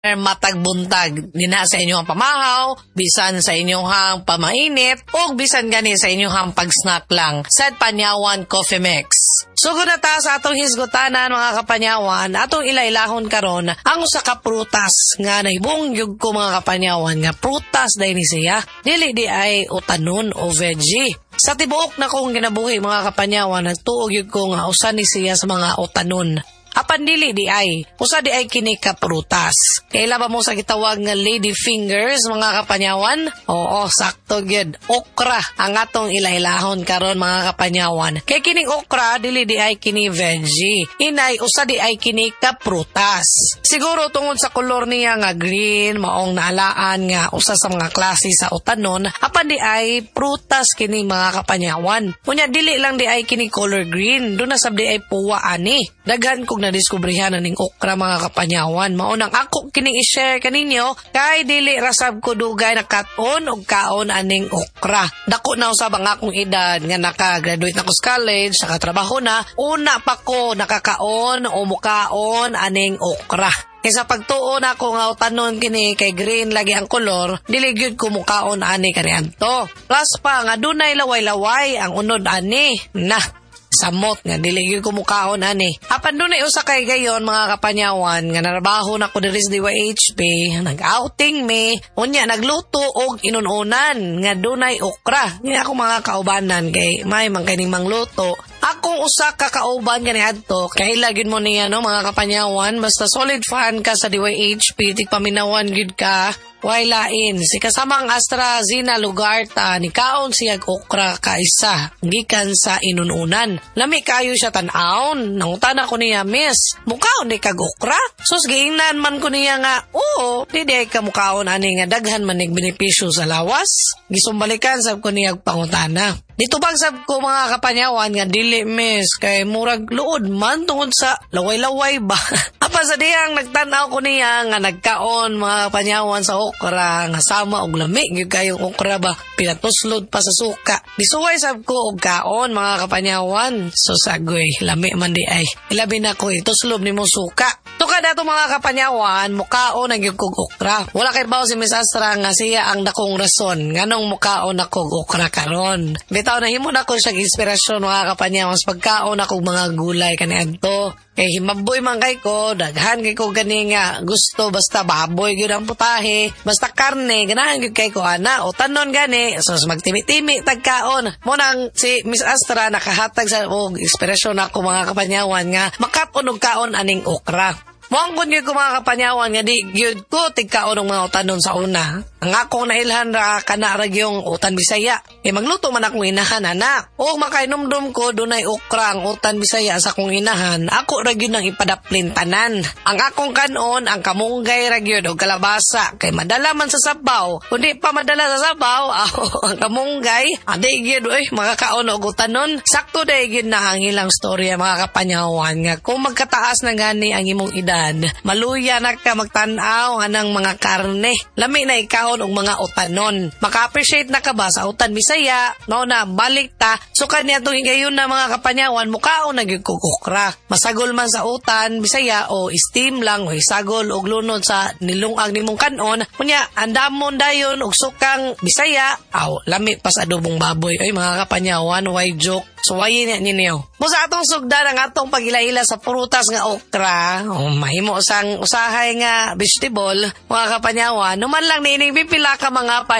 matag buntag nina sa inyong pamahaw, bisan sa inyong pamainit, o bisan gani sa inyong pag-snack lang. Sad Panyawan Coffee Mix. Sugod na ta sa atong hisgutanan mga kapanyawan, atong ilailahon karon ang usa ka prutas nga naibong yug ko mga kapanyawan nga prutas dahil ni siya. Dili di ay utanon o veggie. Sa tibuok na kong ginabuhi mga kapanyawan, nagtuog yug ko nga usa ni siya sa mga utanon. Apan dili di ay, usa di ay kini ka prutas. Kaila ba mo sa gitawag nga lady fingers mga kapanyawan? Oo, sakto gyud. Okra ang atong ilailahon karon mga kapanyawan. Kay kining okra dili di ay kini veggie. Inay usa di ay kini ka prutas. Siguro tungod sa kolor niya nga green, maong naalaan nga usa sa mga klase sa utanon, apan di ay prutas kini mga kapanyawan. Unya dili lang di ay kini color green, do na sab di ay puwa ani. Daghan kog nadiskubrihan ning okra mga kapanyawan. Maunang ako kining i-share kaninyo kay dili rasab ko dugay na katon og kaon aning okra. Dako na usab ang akong edad nga naka-graduate na ko sa college, sa trabaho na, una pa ko nakakaon o mukaon aning okra. Kaysa pagtuon ako nga utanon kini kay green lagi ang kolor, dili gyud ko mukaon ani kaniadto. Plus pa nga dunay laway-laway ang unod ani. Samot nga dili gyud ko mukaon ani. Apan dunay usa kay gayon mga kapanyawan nga narabaho na ko diri sa DYHP, nag-outing me, unya nagluto og inununan nga dunay okra. Nga ako mga kaubanan kay may man kining mangluto. Akong usa ka kauban kaniadto kay lagid mo niya no mga kapanyawan, basta solid fan ka sa DYHP, tigpaminawan gyud ka. Way lain, si kasamang AstraZeneca Lugarta, ni kaon siya okra kaisa, gikan sa inununan. Lami kayo siya tan-aon, nangutan ako niya, miss, mukaon di kag okra? Sus, giingnan man ko niya nga, oo, di ka mukaon ani nga daghan manig benepisyo sa lawas. Gisumbalikan sab ko niya pangutana. Dito bang sab ko mga kapanyawan nga dili miss, kay murag luod man tungod sa laway-laway ba? Apa sa diyang nagtanaw ko niya nga nagkaon mga kapanyawan sa okra, nga sama og lami gyud kayong okra ba, pinatuslod pa sa suka. Disuway sab ko og kaon mga kapanyawan. So sagoy, lami man di ay. Ilabi na ko ituslob nimo suka. Tukad ato mga kapanyawan, mukaon ang gyud kog okra. Wala kay bawo si Miss Astra nga siya ang dakong rason nganong mukaon ako og okra karon. Bitaw nahimo na ko siya inspirasyon mga kapanyawan sa pagkaon ako mga gulay kaniadto. Kay himaboy man kay ko, daghan kay ko gani nga gusto, basta baboy gyud ang putahe, basta karne ganahan gyud kay ko ana o tanon gani. So magtimi-timi tagkaon mo nang si Miss Astra nakahatag sa og inspirasyon ako mga kapanyawan nga makaton og kaon aning okra. Muangkon gyud ko mga kapanyawan nga di gyud ko tigkaon og mga utanon sa una. Ang akong nailhan ra kana ra gyung utan Bisaya. Magluto man akong inahan ana. O makainomdom ko dunay okra ang utan Bisaya sa akong inahan. Ako ra gyud nang ipadaplin tanan. Ang akong kanon ang kamunggay ra gyud og kalabasa kay madala man sa sabaw. Kundi pa madala sa sabaw, ang kamunggay adi gyud makakaon og utanon. Sakto day gyud na ang ilang storya mga kapanyawan nga kung magkataas na gani ang imong edad, maluya na ka magtanaw anang mga karne. Lami na ikaon og mga utanon. Maka-appreciate na ka ba sa utan Bisaya? Mao na balik ta. So kanya itong higayon na mga kapanyawan, mukaon na gyud kog okra. Masagol man sa utan Bisaya o steam lang o isagol og lunod sa nilungag nimong kanon. Kunya andamon dayon og sukang Bisaya. Lami pa sa adobong baboy. Ay mga kapanyawan, why joke? So wayin niya ninyo. Mo sa atong sugdan ang atong pagila-ila sa prutas nga okra, mahimo sang usahay nga vegetable, mga kapanyawan, numan lang niining pipila ka mga